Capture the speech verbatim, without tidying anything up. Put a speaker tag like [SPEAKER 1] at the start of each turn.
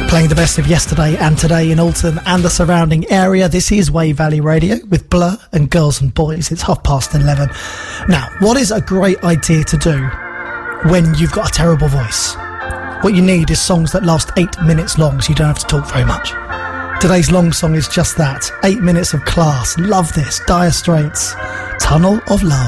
[SPEAKER 1] Playing the best of yesterday and today in Alton and the surrounding area. This is Wave Valley Radio with Blur and Girls and Boys. It's half past eleven. Now, what is a great idea to do when you've got a terrible voice? What you need is songs that last eight minutes long, so you don't have to talk very much. Today's long song is just that. Eight minutes of class. Love this. Dire Straits, Tunnel of Love.